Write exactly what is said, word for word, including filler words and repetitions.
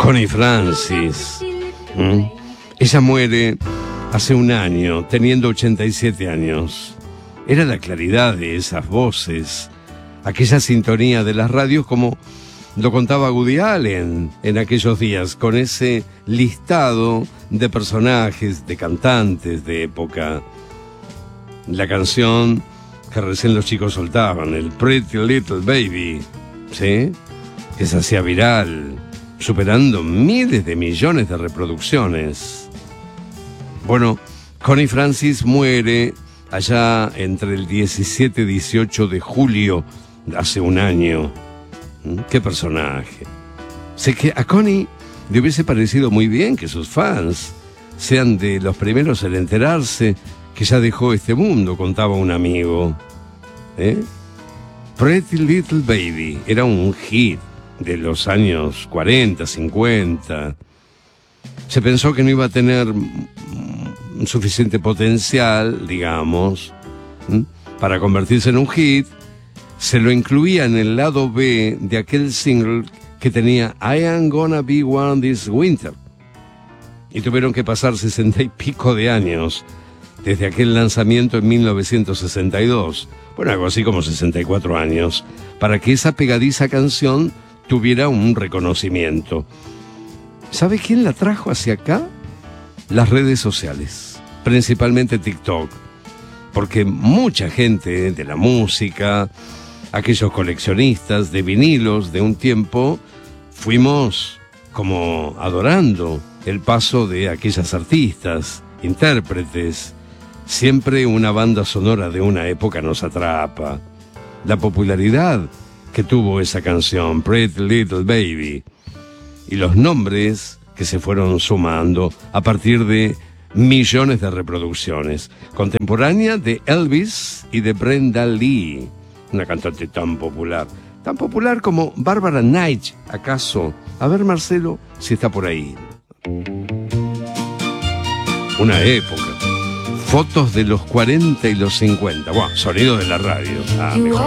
Connie Francis. ¿Mm? Ella muere hace un año, teniendo ochenta y siete años. Era la claridad de esas voces, aquella sintonía de las radios, como lo contaba Woody Allen en aquellos días, con ese listado de personajes, de cantantes de época. La canción que recién los chicos soltaban, el Pretty Little Baby, ¿sí?, que se hacía viral, superando miles de millones de reproducciones. Bueno, Connie Francis muere allá entre el diecisiete y dieciocho de julio, hace un año. ¡Qué personaje! Sé que a Connie le hubiese parecido muy bien que sus fans sean de los primeros en enterarse que ya dejó este mundo, contaba un amigo. ¿Eh? Pretty Little Baby era un hit de los años cuarenta, cincuenta. Se pensó que no iba a tener un suficiente potencial, digamos, ¿m? para convertirse en un hit. Se lo incluía en el lado B de aquel single que tenía I Am Gonna Be One This Winter. Y tuvieron que pasar sesenta y pico de años desde aquel lanzamiento en mil novecientos sesenta y dos, bueno, algo así como sesenta y cuatro años, para que esa pegadiza canción tuviera un reconocimiento. ¿Sabe quién la trajo hacia acá? Las redes sociales, principalmente TikTok, porque mucha gente de la música, aquellos coleccionistas de vinilos de un tiempo, fuimos como adorando el paso de aquellas artistas, intérpretes. Siempre una banda sonora de una época nos atrapa. La popularidad que tuvo esa canción, Pretty Little Baby, y los nombres que se fueron sumando a partir de millones de reproducciones. Contemporánea de Elvis y de Brenda Lee, una cantante tan popular, tan popular como Barbara Knight, ¿acaso? A ver, Marcelo, si está por ahí. Una época. Fotos de los cuarenta y los cincuenta. Buah, sonido de la radio. Ah, mejor.